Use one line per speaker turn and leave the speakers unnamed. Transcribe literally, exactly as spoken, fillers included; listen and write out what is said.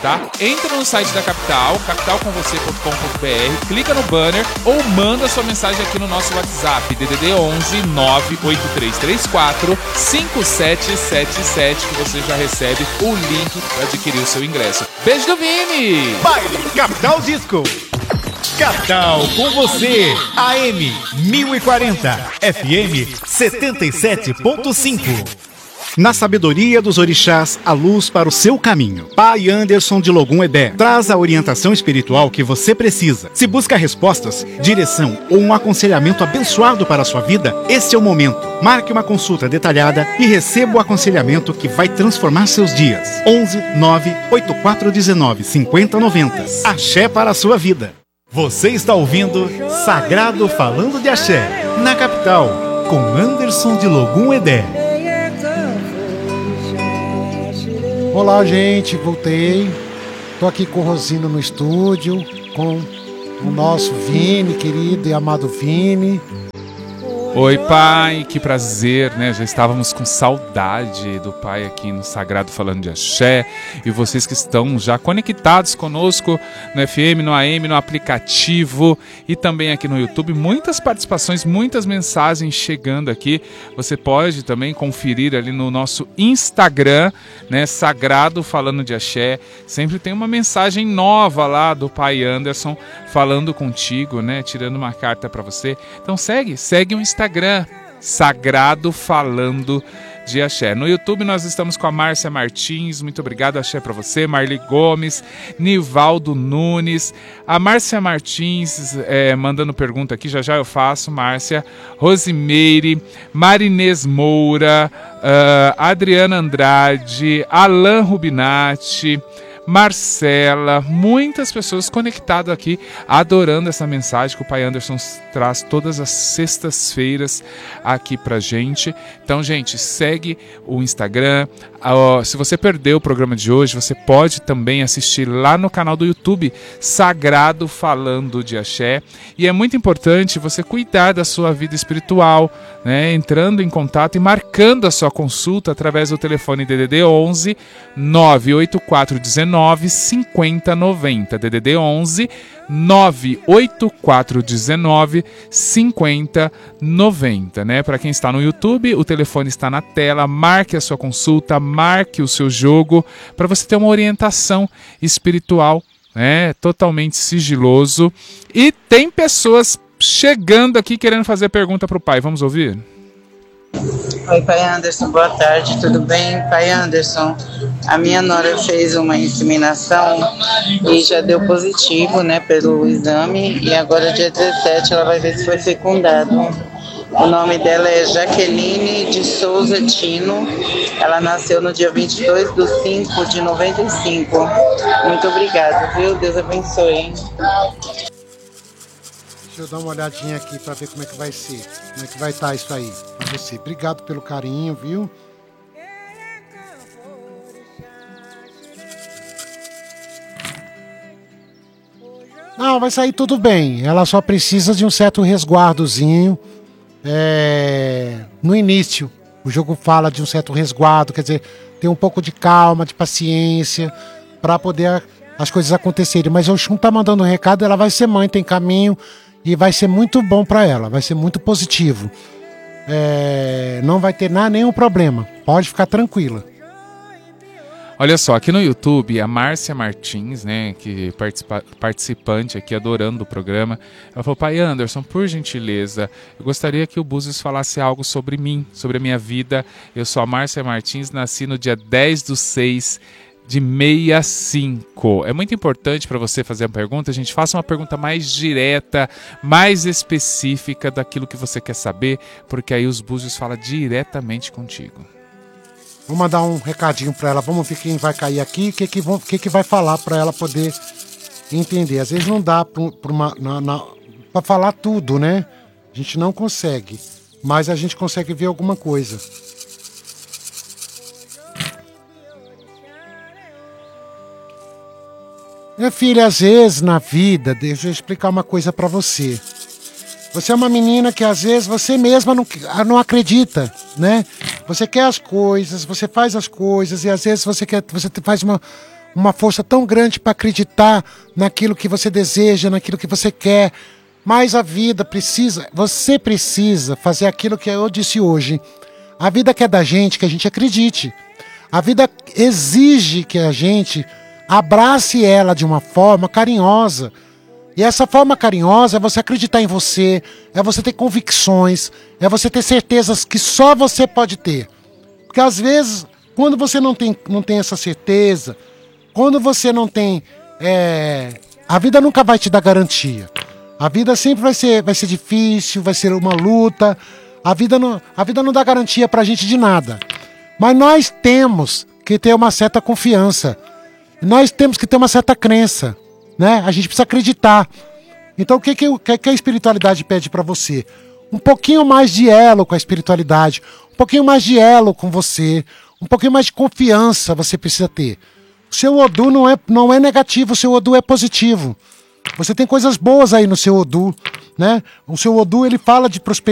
tá? Entra no site da Capital, capital com você ponto com ponto b r, clica no banner ou manda sua mensagem aqui no nosso WhatsApp, D D D onze nove oito três três quatro cinco sete sete sete, que você já recebe o link para adquirir o seu ingresso. Beijo do Vini!
Baile Capital Disco. Capital com você, A M mil e quarenta, F M setenta e sete ponto cinco. Na sabedoria dos orixás, a luz para o seu caminho. Pai Anderson de Logum Edé traz a orientação espiritual que você precisa. Se busca respostas, direção ou um aconselhamento abençoado para a sua vida, esse é o momento. Marque uma consulta detalhada e receba o aconselhamento que vai transformar seus dias. onze nove oito quatro um nove cinco zero nove zero. Axé para a sua vida. Você está ouvindo Sagrado Falando de Axé, na Capital, com Anderson de Logum Edé.
Olá, gente, voltei. Tô aqui com o Rosino no estúdio, com o nosso Vini, querido e amado Vini.
Oi, pai, que prazer, né? Já estávamos com saudade do pai aqui no Sagrado Falando de Axé. E vocês que estão já conectados conosco no F M, no A M, no aplicativo e também aqui no YouTube. Muitas participações, muitas mensagens chegando aqui. Você pode também conferir ali no nosso Instagram, né? Sagrado Falando de Axé. Sempre tem uma mensagem nova lá do pai Anderson falando contigo, né? Tirando uma carta para você. Então segue, segue o Instagram. Instagram, Sagrado Falando de Axé. No YouTube nós estamos com a Márcia Martins, muito obrigado, Axé, para você. Marli Gomes, Nivaldo Nunes, a Márcia Martins é, mandando pergunta aqui, já já eu faço, Márcia. Rosimeire, Marinês Moura, uh, Adriana Andrade, Alan Rubinati, Marcela, muitas pessoas conectadas aqui, adorando essa mensagem que o pai Anderson traz todas as sextas-feiras aqui pra gente. Então, gente, segue o Instagram. Se você perdeu o programa de hoje, você pode também assistir lá no canal do YouTube, Sagrado Falando de Axé. E é muito importante você cuidar da sua vida espiritual, né? Entrando em contato e marcando a sua consulta através do telefone D D D onze nove oito quatro um nove cinco zero nove zero, D D D onze nove oito quatro um nove cinco zero nove zero, né? Para quem está no YouTube, o telefone está na tela. Marque a sua consulta, marque o seu jogo para você ter uma orientação espiritual, né? Totalmente sigiloso. E tem pessoas chegando aqui querendo fazer pergunta para o pai. Vamos ouvir?
Oi, pai Anderson, boa tarde, tudo bem? Pai Anderson, a minha nora fez uma inseminação e já deu positivo, né, pelo exame, e agora dia dezessete ela vai ver se foi fecundado. O nome dela é Jaqueline de Souza Tino, ela nasceu no dia vinte e dois de cinco de noventa e cinco. Muito obrigada, viu? Deus abençoe.
Deixa eu dar uma olhadinha aqui para ver como é que vai ser, como é que vai estar isso aí pra você. Obrigado pelo carinho, viu? Não, vai sair tudo bem. Ela só precisa de um certo resguardozinho é, no início. O jogo fala de um certo resguardo, quer dizer, ter um pouco de calma, de paciência, para poder as coisas acontecerem. Mas o Xun tá mandando um recado, ela vai ser mãe, tem caminho. E vai ser muito bom para ela, vai ser muito positivo. É, não vai ter nada, nenhum problema. Pode ficar tranquila.
Olha só, aqui no YouTube, a Márcia Martins, né, que participa, participante aqui, adorando o programa, ela falou: pai Anderson, por gentileza, eu gostaria que o Búzios falasse algo sobre mim, sobre a minha vida. Eu sou a Márcia Martins, nasci no dia dez do seis de sessenta e cinco. É muito importante para você fazer uma pergunta, a gente faça uma pergunta mais direta, mais específica daquilo que você quer saber, porque aí os Búzios falam diretamente contigo.
Vou mandar um recadinho para ela, vamos ver quem vai cair aqui, o que que, que que vai falar para ela poder entender. Às vezes não dá para falar tudo, né? A gente não consegue, mas a gente consegue ver alguma coisa. Minha filha, às vezes na vida, deixa eu explicar uma coisa pra você. Você é uma menina que às vezes você mesma não, não acredita, né? Você quer as coisas, você faz as coisas e às vezes você, quer, você faz uma, uma força tão grande para acreditar naquilo que você deseja, naquilo que você quer. Mas a vida precisa, você precisa fazer aquilo que eu disse hoje. A vida quer da gente que a gente acredite. A vida exige que a gente abrace ela de uma forma carinhosa. E essa forma carinhosa é você acreditar em você, é você ter convicções, é você ter certezas que só você pode ter. Porque às vezes, quando você não tem, não tem essa certeza, quando você não tem... É, a vida nunca vai te dar garantia. A vida sempre vai ser, vai ser difícil, vai ser uma luta. A vida não, a vida não dá garantia pra gente de nada. Mas nós temos que ter uma certa confiança. Nós temos que ter uma certa crença, né? A gente precisa acreditar. Então o que, que, que, que a espiritualidade pede pra você? Um pouquinho mais de elo com a espiritualidade. Um pouquinho mais de elo com você. Um pouquinho mais de confiança você precisa ter. O seu Odu não é, não é negativo, o seu Odu é positivo. Você tem coisas boas aí no seu Odu, né? O seu Odu, ele fala de prosperidade.